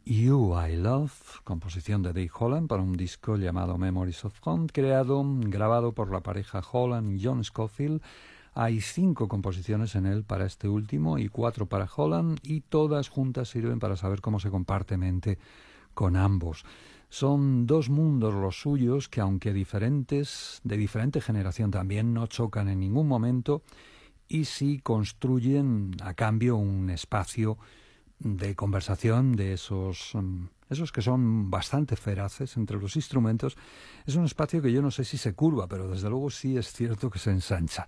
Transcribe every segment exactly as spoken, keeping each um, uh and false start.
You I Love, composición de Dave Holland para un disco llamado Memories of Fun, creado, grabado por la pareja Holland y John Scofield. Hay cinco composiciones en él para este último y cuatro para Holland, y todas juntas sirven para saber cómo se comparte mente con ambos. Son dos mundos los suyos que, aunque diferentes, de diferente generación también, no chocan en ningún momento y sí construyen a cambio un espacio de conversación de esos, esos que son bastante feraces entre los instrumentos. Es un espacio que yo no sé si se curva, pero desde luego sí es cierto que se ensancha.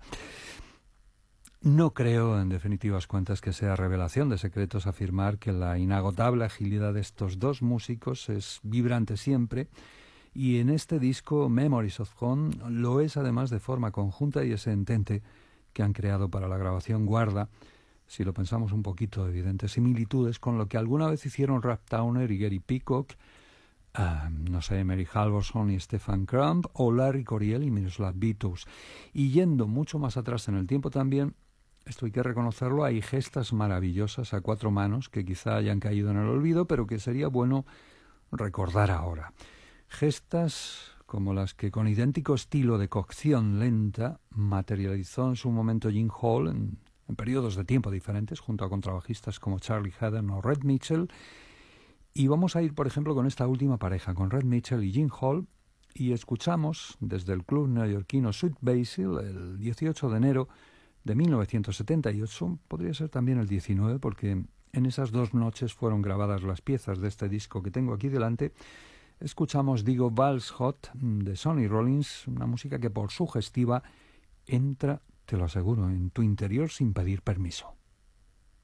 No creo, en definitivas cuentas, que sea revelación de secretos afirmar que la inagotable agilidad de estos dos músicos es vibrante siempre, y en este disco, Memories of Home, lo es además de forma conjunta, y ese entente que han creado para la grabación guarda, si lo pensamos un poquito, evidentes similitudes con lo que alguna vez hicieron Rap Towner y Gary Peacock, uh, no sé, Mary Halvorson y Stefan Crump, o Larry Coryell y Miroslav Vitous. Y yendo mucho más atrás en el tiempo también, esto hay que reconocerlo, hay gestas maravillosas a cuatro manos que quizá hayan caído en el olvido, pero que sería bueno recordar ahora. Gestas como las que, con idéntico estilo de cocción lenta, materializó en su momento Gene Hall en en periodos de tiempo diferentes, junto a contrabajistas como Charlie Haden o Red Mitchell. Y vamos a ir, por ejemplo, con esta última pareja, con Red Mitchell y Gene Hall, y escuchamos desde el club neoyorquino Sweet Basil el dieciocho de enero de mil novecientos setenta y ocho, podría ser también el diecinueve, porque en esas dos noches fueron grabadas las piezas de este disco que tengo aquí delante. Escuchamos, digo, Vals Hot de Sonny Rollins, una música que por sugestiva entra, te lo aseguro, en tu interior sin pedir permiso.